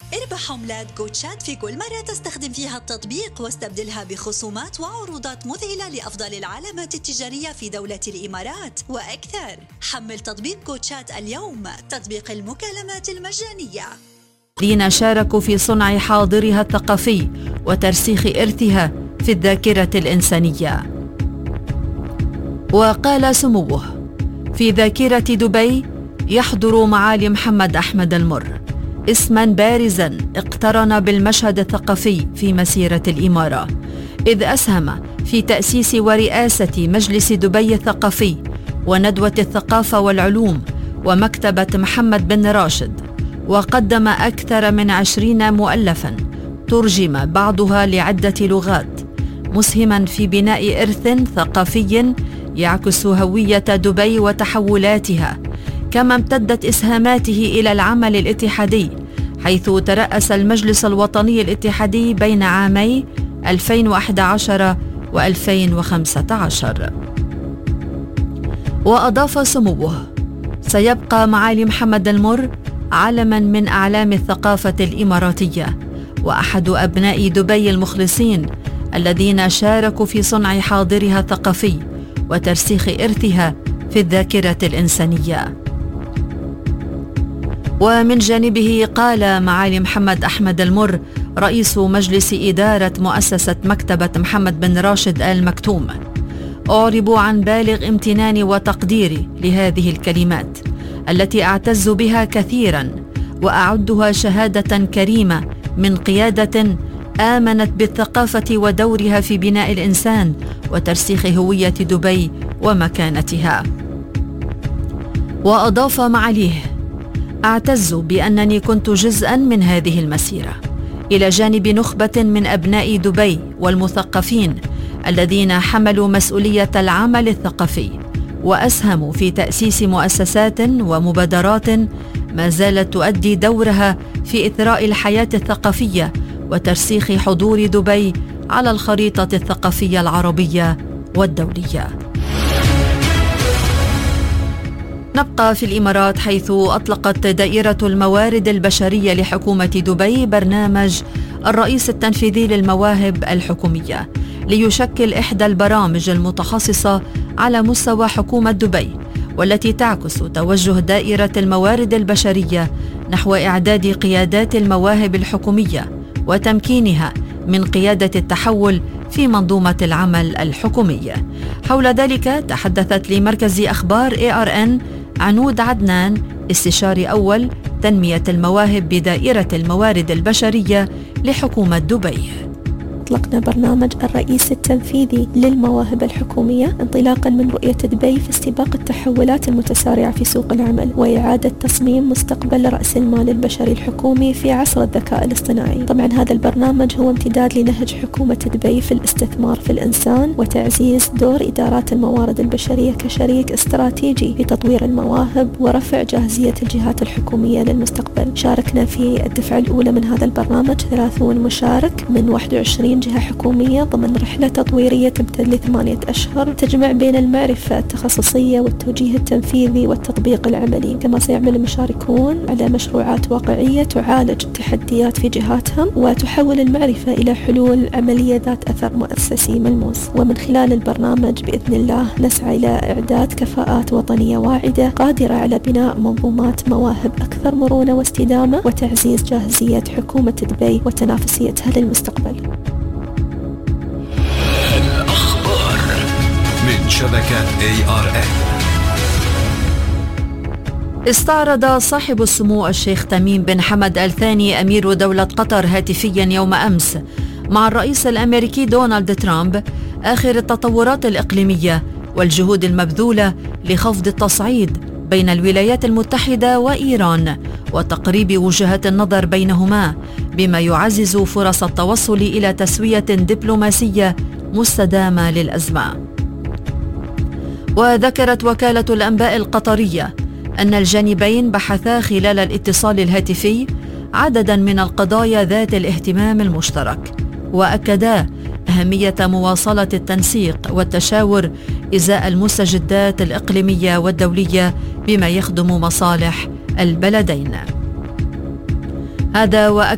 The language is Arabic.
اربح عملات جوتشات في كل مرة تستخدم فيها التطبيق واستبدلها بخصومات وعروضات مذهلة لأفضل العلامات التجارية في دولة الإمارات وأكثر. حمل تطبيق جوتشات اليوم، تطبيق المكالمات المجانية. الذين شاركوا في صنع حاضرها الثقافي وترسيخ إرثها في الذاكرة الإنسانية. وقال سموه: في ذاكرة دبي يحضر معالي محمد أحمد المر اسماً بارزاً اقترن بالمشهد الثقافي في مسيرة الإمارة، إذ أسهم في تأسيس ورئاسة مجلس دبي الثقافي وندوة الثقافة والعلوم ومكتبة محمد بن راشد، وقدم أكثر من 20 مؤلفاً ترجم بعضها لعدة لغات، مسهماً في بناء إرث ثقافي يعكس هوية دبي وتحولاتها. كما امتدت إسهاماته إلى العمل الاتحادي، حيث ترأس المجلس الوطني الاتحادي بين عامي 2011 و2015. وأضاف سموه: سيبقى معالي محمد المر علما من أعلام الثقافة الإماراتية، وأحد أبناء دبي المخلصين الذين شاركوا في صنع حاضرها الثقافي وترسيخ إرثها في الذاكرة الإنسانية. ومن جانبه قال معالي محمد أحمد المر رئيس مجلس إدارة مؤسسة مكتبة محمد بن راشد آل مكتوم: أعرب عن بالغ امتناني وتقديري لهذه الكلمات التي أعتز بها كثيرا، وأعدها شهادة كريمة من قيادة آمنت بالثقافة ودورها في بناء الإنسان وترسيخ هوية دبي ومكانتها. وأضاف معاليه: أعتز بأنني كنت جزءاً من هذه المسيرة، إلى جانب نخبة من أبناء دبي والمثقفين الذين حملوا مسؤولية العمل الثقافي، وأسهموا في تأسيس مؤسسات ومبادرات ما زالت تؤدي دورها في إثراء الحياة الثقافية وترسيخ حضور دبي على الخريطة الثقافية العربية والدولية. نبقى في الإمارات، حيث أطلقت دائرة الموارد البشرية لحكومة دبي برنامج الرئيس التنفيذي للمواهب الحكومية، ليشكل إحدى البرامج المتخصصة على مستوى حكومة دبي، والتي تعكس توجه دائرة الموارد البشرية نحو إعداد قيادات المواهب الحكومية وتمكينها من قيادة التحول في منظومة العمل الحكومية. حول ذلك تحدثت لمركز أخبار ARN عنود عدنان، استشاري أول تنمية المواهب بدائرة الموارد البشرية لحكومة دبي. أطلقنا برنامج الرئيس التنفيذي للمواهب الحكومية انطلاقا من رؤية دبي في استباق التحولات المتسارعة في سوق العمل، وإعادة تصميم مستقبل رأس المال البشري الحكومي في عصر الذكاء الاصطناعي. طبعا هذا البرنامج هو امتداد لنهج حكومة دبي في الاستثمار في الإنسان وتعزيز دور إدارات الموارد البشرية كشريك استراتيجي في تطوير المواهب ورفع جاهزية الجهات الحكومية للمستقبل. شاركنا في الدفعة الأولى من هذا البرنامج 30 مشارك من 21 جهة حكومية ضمن رحلة تطويرية تمتد ل8 أشهر تجمع بين المعرفة التخصصية والتوجيه التنفيذي والتطبيق العملي. كما سيعمل المشاركون على مشروعات واقعية تعالج التحديات في جهاتهم وتحول المعرفة إلى حلول عملية ذات أثر مؤسسي ملموس. ومن خلال البرنامج بإذن الله نسعى إلى إعداد كفاءات وطنية واعدة قادرة على بناء منظومات مواهب أكثر مرونة واستدامة وتعزيز جاهزية حكومة دبي وتنافسيتها للمستقبل. الأخبار من شبكة ARN. استعرض صاحب السمو الشيخ تميم بن حمد آل ثاني أمير دولة قطر هاتفيا يوم أمس مع الرئيس الأمريكي دونالد ترامب آخر التطورات الإقليمية والجهود المبذولة لخفض التصعيد بين الولايات المتحدة وإيران وتقريب وجهات النظر بينهما، بما يعزز فرص التوصل إلى تسوية دبلوماسية مستدامة للأزمة. وذكرت وكالة الأنباء القطرية أن الجانبين بحثا خلال الاتصال الهاتفي عددا من القضايا ذات الاهتمام المشترك، وأكدا أهمية مواصلة التنسيق والتشاور إزاء المستجدات الإقليمية والدولية بما يخدم مصالح البلدين. هذا